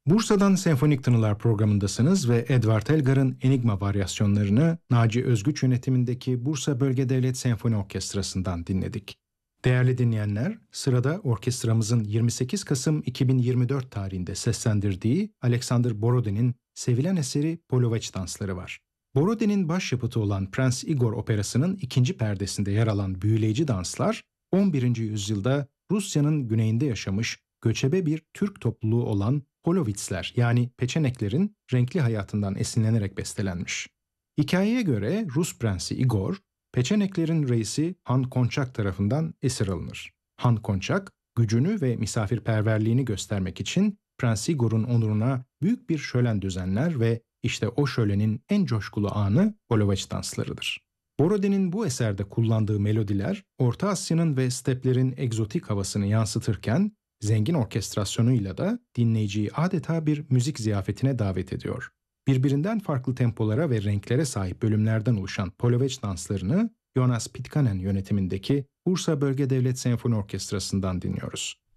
Bursa'dan Senfonik Tınılar programındasınız ve Edward Elgar'ın Enigma varyasyonlarını Naci Özgüç yönetimindeki Bursa Bölge Devlet Senfoni Orkestrası'ndan dinledik. Değerli dinleyenler, sırada orkestramızın 28 Kasım 2024 tarihinde seslendirdiği Alexander Borodin'in sevilen eseri Poloveç Dansları var. Borodin'in başyapıtı olan Prens Igor Operası'nın ikinci perdesinde yer alan büyüleyici danslar, 11. yüzyılda Rusya'nın güneyinde yaşamış göçebe bir Türk topluluğu olan Polovitsler yani Peçeneklerin renkli hayatından esinlenerek bestelenmiş. Hikayeye göre Rus Prensi Igor, Peçeneklerin reisi Han Konçak tarafından esir alınır. Han Konçak, gücünü ve misafirperverliğini göstermek için Prens Igor'un onuruna büyük bir şölen düzenler ve işte o şölenin en coşkulu anı Poloveç danslarıdır. Borodin'in bu eserde kullandığı melodiler, Orta Asya'nın ve steplerin egzotik havasını yansıtırken, zengin orkestrasyonuyla da dinleyiciyi adeta bir müzik ziyafetine davet ediyor. Birbirinden farklı tempolara ve renklere sahip bölümlerden oluşan Poloveç danslarını Jonas Pitkanen yönetimindeki Bursa Bölge Devlet Senfoni Orkestrası'ndan dinliyoruz.